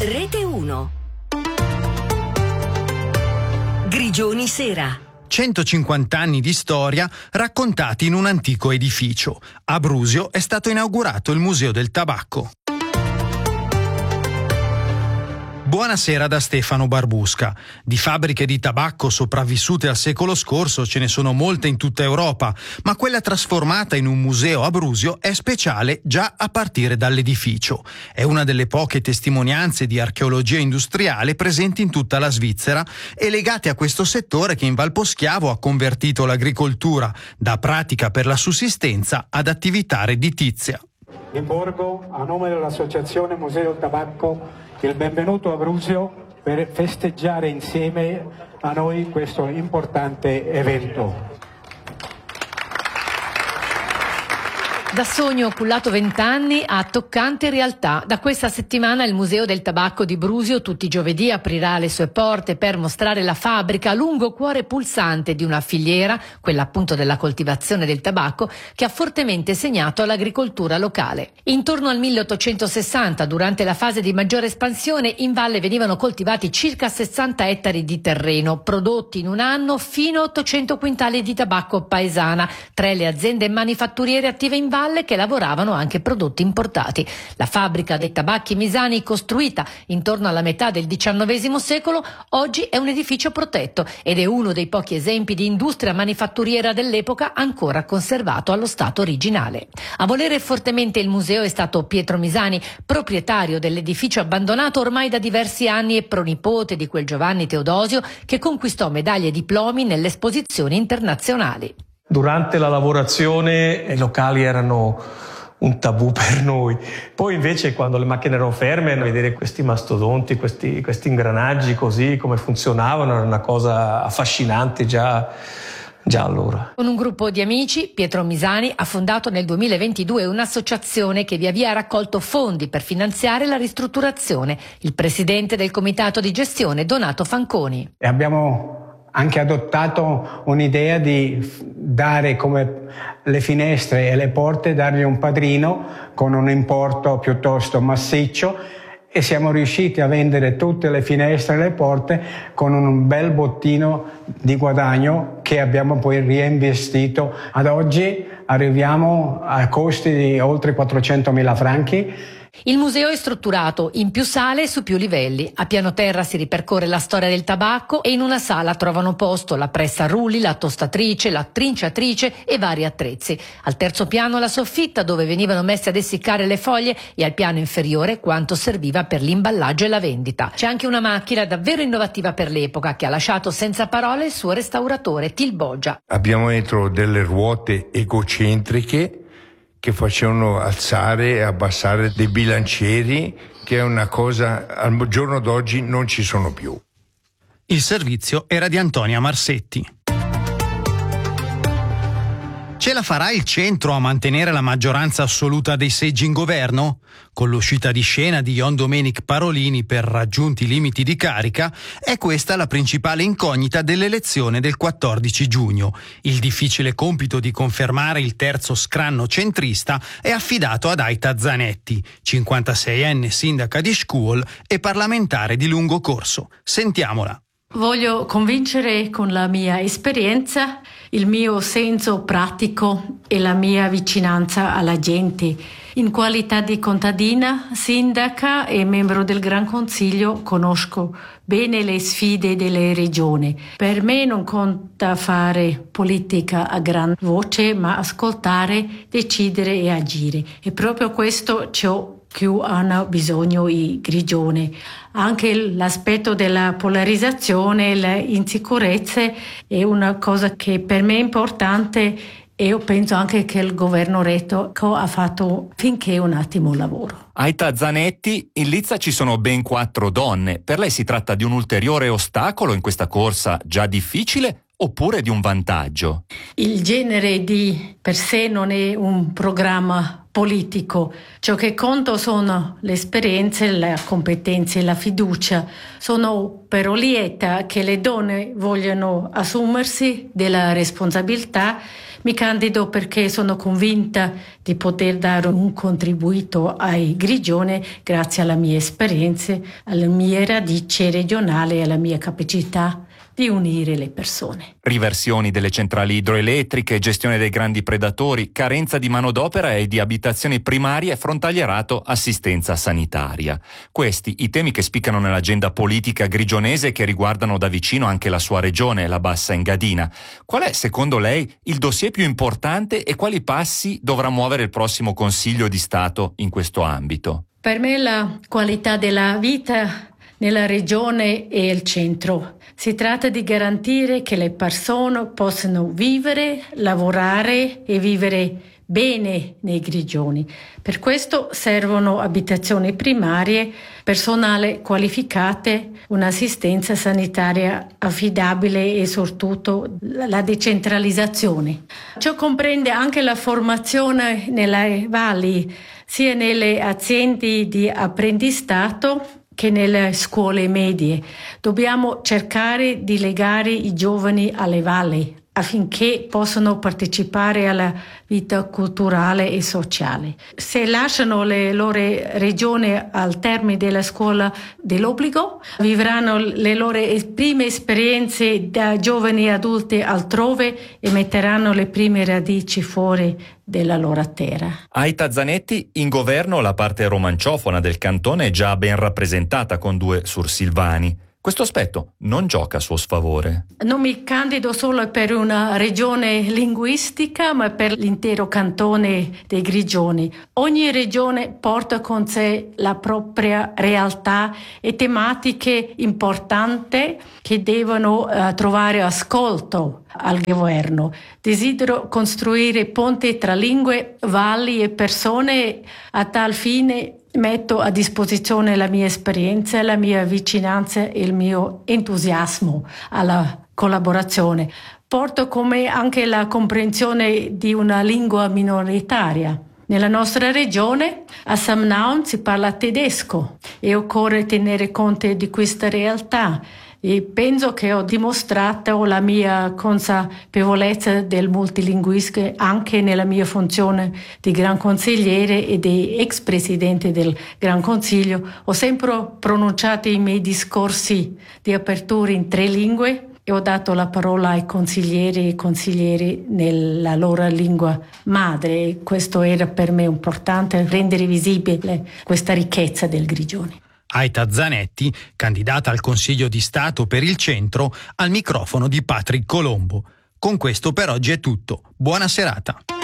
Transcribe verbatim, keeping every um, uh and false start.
Rete uno. Grigioni Sera. centocinquanta anni di storia raccontati in un antico edificio. A Brusio è stato inaugurato il Museo del Tabacco. Buonasera da Stefano Barbusca. Di fabbriche di tabacco sopravvissute al secolo scorso ce ne sono molte in tutta Europa, ma quella trasformata in un museo a Brusio è speciale già a partire dall'edificio. È una delle poche testimonianze di archeologia industriale presenti in tutta la Svizzera e legate a questo settore che in Valposchiavo ha convertito l'agricoltura da pratica per la sussistenza ad attività redditizia. In Borgo, a nome dell'Associazione Museo del Tabacco, il benvenuto a Brusio per festeggiare insieme a noi questo importante evento. Da sogno cullato vent'anni a toccante realtà. Da questa settimana il Museo del Tabacco di Brusio tutti i giovedì aprirà le sue porte per mostrare la fabbrica, lungo cuore pulsante di una filiera, quella appunto della coltivazione del tabacco, che ha fortemente segnato l'agricoltura locale. Intorno al milleottocentosessanta, durante la fase di maggiore espansione, in valle venivano coltivati circa sessanta ettari di terreno, prodotti in un anno fino a ottocento quintali di tabacco paesana, tre le aziende manifatturiere attive in valle che lavoravano anche prodotti importati. La fabbrica dei tabacchi misani, costruita intorno alla metà del diciannovesimo secolo, oggi è un edificio protetto ed è uno dei pochi esempi di industria manifatturiera dell'epoca ancora conservato allo stato originale. A volere fortemente il museo è stato Pietro Misani, proprietario dell'edificio abbandonato ormai da diversi anni e pronipote di quel Giovanni Teodosio che conquistò medaglie e diplomi nelle esposizioni internazionali. Durante la lavorazione i locali erano un tabù per noi. Poi invece quando le macchine erano ferme, a vedere questi mastodonti, questi, questi ingranaggi così, come funzionavano, era una cosa affascinante già, già allora. Con un gruppo di amici, Pietro Misani ha fondato nel duemilaventidue un'associazione che via via ha raccolto fondi per finanziare la ristrutturazione. Il presidente del comitato di gestione, Donato Fanconi. E abbiamo anche adottato un'idea di dare come le finestre e le porte, dargli un padrino con un importo piuttosto massiccio e siamo riusciti a vendere tutte le finestre e le porte con un bel bottino di guadagno che abbiamo poi reinvestito. Ad oggi arriviamo a costi di oltre quattrocentomila franchi. Il museo è strutturato in più sale e su più livelli. A piano terra si ripercorre la storia del tabacco e in una sala trovano posto la pressa a rulli, la tostatrice, la trinciatrice e vari attrezzi. Al terzo piano la soffitta dove venivano messe ad essiccare le foglie e al piano inferiore quanto serviva per l'imballaggio e la vendita. C'è anche una macchina davvero innovativa per l'epoca che ha lasciato senza parole il suo restauratore Til Boggia. Abbiamo dentro delle ruote egocentriche che facevano alzare e abbassare dei bilancieri, che è una cosa al giorno d'oggi non ci sono più. Il servizio era di Antonia Marsetti. Ce la farà il centro a mantenere la maggioranza assoluta dei seggi in governo? Con l'uscita di scena di Ion Domenic Parolini per raggiunti limiti di carica, è questa la principale incognita dell'elezione del quattordici giugno. Il difficile compito di confermare il terzo scranno centrista è affidato ad Aita Zanetti, cinquantaseienne sindaca di Scuol e parlamentare di lungo corso. Sentiamola. Voglio convincere con la mia esperienza, il mio senso pratico e la mia vicinanza alla gente. In qualità di contadina, sindaca e membro del Gran Consiglio conosco bene le sfide delle regioni. Per me non conta fare politica a gran voce, ma ascoltare, decidere e agire. E proprio questo ciò più hanno bisogno i grigioni. Anche l'aspetto della polarizzazione, le insicurezze è una cosa che per me è importante e io penso anche che il governo Reto ha fatto finché un attimo lavoro. Aita Zanetti, in Lizza ci sono ben quattro donne. Per lei si tratta di un ulteriore ostacolo in questa corsa già difficile oppure di un vantaggio? Il genere di per sé non è un programma politico. Ciò che conto sono le esperienze, le competenze e la fiducia. Sono però lieta che le donne vogliano assumersi della responsabilità Mi candido perché sono convinta di poter dare un contributo ai Grigioni grazie alla mia esperienza, alle mie radici regionali e alla mia capacità di unire le persone. Riversioni delle centrali idroelettriche, gestione dei grandi predatori, carenza di manodopera e di abitazioni primarie, frontalierato, assistenza sanitaria. Questi i temi che spiccano nell'agenda politica grigionese che riguardano da vicino anche la sua regione, la Bassa Engadina. Qual è, secondo lei, il dossier più importante e quali passi dovrà muovere il prossimo Consiglio di Stato in questo ambito? Per me la qualità della vita nella regione è il centro. Si tratta di garantire che le persone possano vivere, lavorare e vivere bene nei Grigioni. Per questo servono abitazioni primarie, personale qualificate, un'assistenza sanitaria affidabile e soprattutto la decentralizzazione. Ciò comprende anche la formazione nelle valli, sia nelle aziende di apprendistato che nelle scuole medie. Dobbiamo cercare di legare i giovani alle valli affinché possano partecipare alla vita culturale e sociale. Se lasciano le loro regioni al termine della scuola dell'obbligo, vivranno le loro prime esperienze da giovani adulti altrove e metteranno le prime radici fuori della loro terra. Aita Zanetti, in governo la parte romanciofona del cantone è già ben rappresentata con due sursilvani. Questo aspetto non gioca a suo sfavore. Non mi candido solo per una regione linguistica, ma per l'intero cantone dei Grigioni. Ogni regione porta con sé la propria realtà e tematiche importanti che devono uh, trovare ascolto al governo. Desidero costruire ponti tra lingue, valli e persone. A tal fine metto a disposizione la mia esperienza, la mia vicinanza e il mio entusiasmo alla collaborazione. Porto con me anche la comprensione di una lingua minoritaria. Nella nostra regione, a Samnaun, si parla tedesco e occorre tenere conto di questa realtà. E penso che ho dimostrato la mia consapevolezza del multilinguismo anche nella mia funzione di Gran Consigliere e di ex Presidente del Gran Consiglio. Ho sempre pronunciato i miei discorsi di apertura in tre lingue e ho dato la parola ai consiglieri e consiglieri nella loro lingua madre. Questo era per me importante, rendere visibile questa ricchezza del Grigioni. Aita Zanetti, candidata al Consiglio di Stato per il centro, al microfono di Patrick Colombo. Con questo per oggi è tutto. Buona serata.